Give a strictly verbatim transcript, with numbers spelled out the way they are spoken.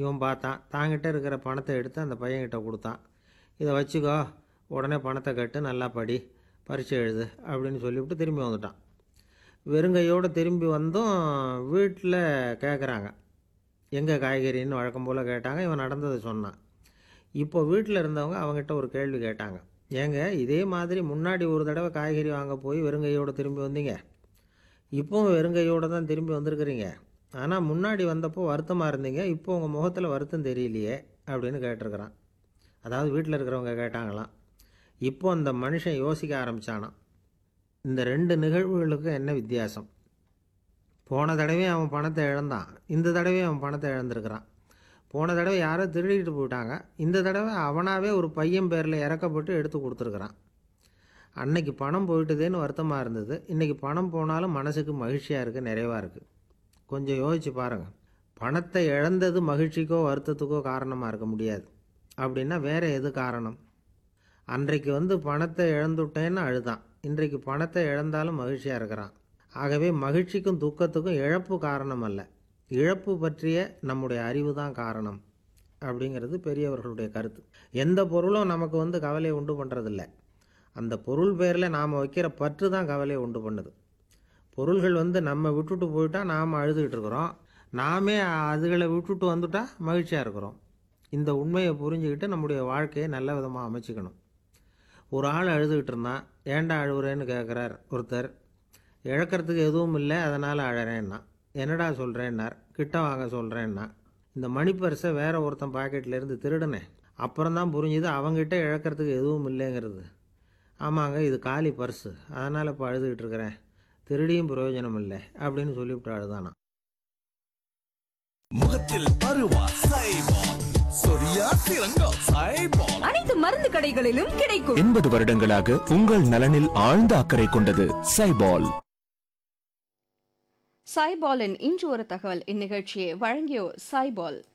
இவன் பார்த்தான், தாங்கிட்ட இருக்கிற பணத்தை எடுத்து அந்த பையன்கிட்ட கொடுத்தான். இதை வச்சுக்கோ, உடனே பணத்தை கட்டு, நல்லா படி, பரீட்சை எழுது அப்படின்னு சொல்லிவிட்டு திரும்பி வந்துட்டான். வெறுங்கையோடு திரும்பி வந்தும் வீட்டில் கேட்குறாங்க, எங்கே காய்கறின்னு வழக்கம் போல் கேட்டாங்க. இவன் நடந்ததை சொன்னான். இப்போ வீட்டில் இருந்தவங்க அவங்ககிட்ட ஒரு கேள்வி கேட்டாங்க, ஏங்க இதே மாதிரி முன்னாடி ஒரு தடவை காய்கறி வாங்க போய் வெறுங்கையோடு திரும்பி வந்தீங்க, இப்போவும் வெறுங்கையோடு தான் திரும்பி வந்திருக்கிறீங்க, ஆனால் முன்னாடி வந்தப்போ வருத்தமாக இருந்தீங்க, இப்போ உங்கள் முகத்தில் வருத்தம் தெரியலையே அப்படின்னு கேட்டிருக்கிறான். அதாவது வீட்டில் இருக்கிறவங்க கேட்டாங்களாம். இப்போ அந்த மனுஷன் யோசிக்க ஆரம்பித்தானான், இந்த ரெண்டு நிகழ்வுகளுக்கும் என்ன வித்தியாசம்? போன தடவையும் அவன் பணத்தை இழந்தான், இந்த தடவையும் அவன் பணத்தை இழந்திருக்கிறான். போன தடவை யாரோ திருடிட்டு போயிட்டாங்க, இந்த தடவை அவனாவே ஒரு பையன் பேரில் இறக்கப்பட்டு எடுத்து கொடுத்துருக்குறான். அன்னைக்கு பணம் போயிட்டுதேன்னு வருத்தமாக இருந்தது, இன்றைக்கி பணம் போனாலும் மனசுக்கு மகிழ்ச்சியாக இருக்குது, நிறைவாக இருக்குது. கொஞ்சம் யோசிச்சு பாருங்கள். பணத்தை இழந்தது மகிழ்ச்சிக்கோ வருத்தத்துக்கோ காரணமாக இருக்க முடியாது. அப்படின்னா வேறு எது காரணம்? அன்றைக்கு வந்து பணத்தை இழந்துட்டேன்னு அழுதான், இன்றைக்கு பணத்தை இழந்தாலும் மகிழ்ச்சியாக இருக்கிறான். ஆகவே மகிழ்ச்சிக்கும் துக்கத்துக்கும் இழப்பு காரணம் அல்ல, இழப்பு பற்றிய நம்முடைய அறிவு தான் காரணம் அப்படிங்கிறது பெரியவர்களுடைய கருத்து. எந்த பொருளும் நமக்கு வந்து கவலையை உண்டு பண்ணுறதில்ல, அந்த பொருள் பேரில் நாம் வைக்கிற பற்று தான் கவலையை உண்டு பண்ணுது. பொருள்கள் வந்து நம்ம விட்டுட்டு போயிட்டால் நாம் அழுதுகிட்டு இருக்கிறோம், நாமே அதுகளை விட்டுட்டு வந்துட்டால் மகிழ்ச்சியாக இருக்கிறோம். இந்த உண்மையை புரிஞ்சுக்கிட்டு நம்முடைய வாழ்க்கையை நல்ல விதமாக அமைச்சிக்கணும். ஒரு ஆள் அழுதுகிட்டு இருந்தான், ஏன்டா அழுகுறேன்னு கேட்குறார் ஒருத்தர். இழக்கிறதுக்கு எதுவும் இல்லை அதனால் அழறேன்னா. என்னடா சொல்கிறேன்னார். கிட்ட வாங்க சொல்கிறேன்னா. இந்த மணி பர்ஸை வேற ஒருத்தன் பாக்கெட்லேருந்து திருடினேன், அப்புறம் தான் புரிஞ்சுது அவங்ககிட்ட இழக்கிறதுக்கு எதுவும் இல்லைங்கிறது. ஆமாங்க, இது காலி பர்ஸு, அதனால் இப்போ அழுதுகிட்டு இருக்கிறேன், திருடியும் பிரயோஜனம் இல்லை அப்படின்னு சொல்லிவிட்டு அழுதானா. முகத்தில் பருவா சைபால், சொரியா திரங்கா சைபால், அனைத்து மருந்து கடைகளிலும் கிடைக்கும். எண்பது வருடங்களாக உங்கள் நலனில் ஆழ்ந்த அக்கறை கொண்டது சைபால். சைபாலின் இன்று ஒரு தகவல் இந்நிகழ்ச்சியை வழங்கியோர் சைபால்.